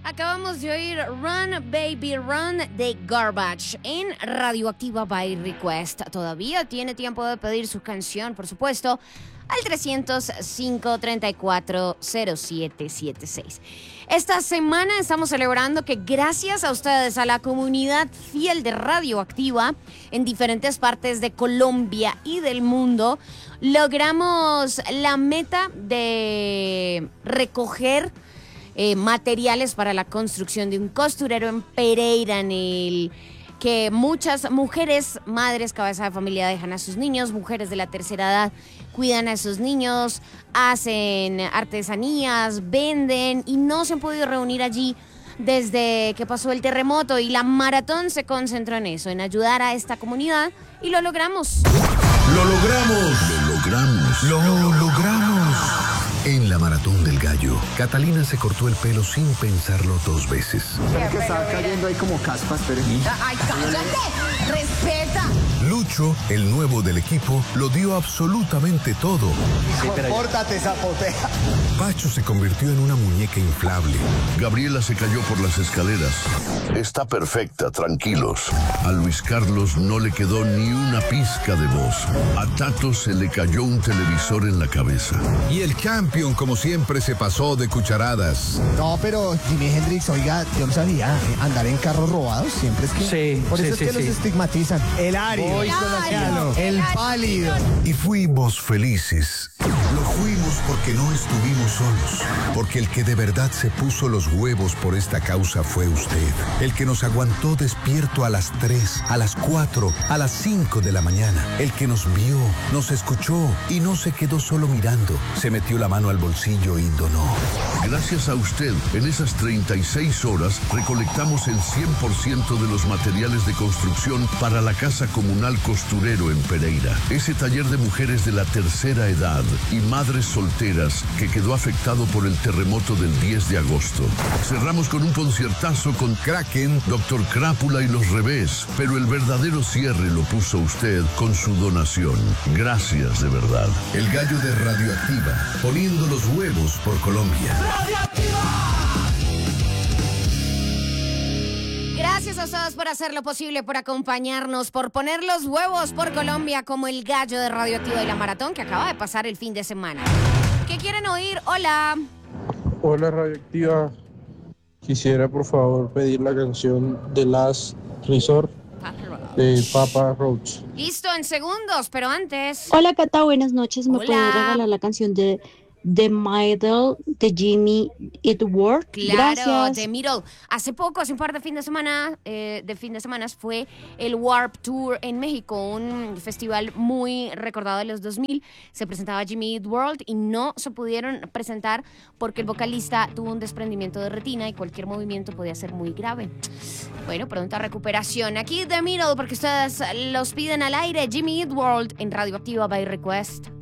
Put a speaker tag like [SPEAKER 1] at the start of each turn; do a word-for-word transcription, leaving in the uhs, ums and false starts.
[SPEAKER 1] Acabamos de oír Run Baby Run de Garbage en Radioactiva by Request. Todavía tiene tiempo de pedir su canción, por supuesto, al trescientos cinco, treinta y cuatro, cero siete setenta y seis. Esta semana estamos celebrando que gracias a ustedes, a la comunidad fiel de Radioactiva en diferentes partes de Colombia y del mundo, logramos la meta de recoger eh, materiales para la construcción de un costurero en Pereira, en el que muchas mujeres, madres, cabeza de familia, dejan a sus niños, mujeres de la tercera edad cuidan a sus niños, hacen artesanías, venden y no se han podido reunir allí desde que pasó el terremoto, y la maratón se concentró en eso, en ayudar a esta comunidad, y lo logramos.
[SPEAKER 2] ¡Lo logramos! ¡Lo logramos! ¡Lo logramos! En la Maratón del Gallo, Catalina se cortó el pelo sin pensarlo dos veces.
[SPEAKER 3] Es que estaba cayendo ahí como caspas, pero...
[SPEAKER 1] ¡Ay, cállate! ¡Respeta!
[SPEAKER 2] Lucho, el nuevo del equipo, lo dio absolutamente todo.
[SPEAKER 3] Compórtate, zapotea.
[SPEAKER 2] Pacho se convirtió en una muñeca inflable. Gabriela se cayó por las escaleras. Está perfecta, tranquilos. A Luis Carlos no le quedó ni una pizca de voz. A Tato se le cayó un televisor en la cabeza. Y el Champion, como siempre, se pasó de cucharadas.
[SPEAKER 3] No, pero Jimi Hendrix, oiga, yo no sabía, eh, andar en carros robados siempre es que...
[SPEAKER 4] Sí,
[SPEAKER 3] por eso
[SPEAKER 4] sí,
[SPEAKER 3] es
[SPEAKER 4] sí,
[SPEAKER 3] que
[SPEAKER 4] sí.
[SPEAKER 3] los estigmatizan. El árido,
[SPEAKER 1] El árido,
[SPEAKER 3] el
[SPEAKER 1] el
[SPEAKER 3] pálido.
[SPEAKER 2] Y fuimos felices. Lo fuimos porque no estuvimos solos. Porque el que de verdad se puso los huevos por esta causa fue usted. El que nos aguantó despierto a las tres, a las cuatro, a las cinco de la mañana. El que nos vio, nos escuchó y no se quedó solo mirando. Se metió la mano al bolsillo y donó. Gracias a usted, en esas treinta y seis horas recolectamos el cien por ciento de los materiales de construcción para la Casa Comunal Costurero en Pereira. Ese taller de mujeres de la tercera edad y madres solteras que quedó afectado por el terremoto del diez de agosto. Cerramos con un conciertazo con Kraken, Doctor Crápula y Los Revés, pero el verdadero cierre lo puso usted con su donación. Gracias de verdad. El Gallo de Radioactiva, poniendo los huevos por Colombia.
[SPEAKER 1] Gracias a ustedes por hacer lo posible, por acompañarnos, por poner los huevos por Colombia, como el Gallo de Radioactiva y la Maratón que acaba de pasar el fin de semana. ¿Qué quieren oír? Hola.
[SPEAKER 5] Hola, Radioactiva. Quisiera, por favor, pedir la canción The Last Resort de Papa Roach.
[SPEAKER 1] Listo, en segundos, pero antes...
[SPEAKER 6] Hola Cata, buenas noches. ¿Me
[SPEAKER 1] Hola.
[SPEAKER 6] puedes regalar la canción de The Middle de Jimmy Eat World?
[SPEAKER 1] Claro,
[SPEAKER 6] Gracias.
[SPEAKER 1] The Middle. Hace poco, hace un par de fin de semana, eh, de fin de semanas, fue el Warped Tour en México, un festival muy recordado de los dos mil. Se presentaba Jimmy Eat World y no se pudieron presentar porque el vocalista tuvo un desprendimiento de retina y cualquier movimiento podía ser muy grave. Bueno, pronta recuperación. Aquí The Middle, porque ustedes los piden al aire. Jimmy Eat World en Radioactiva by Request.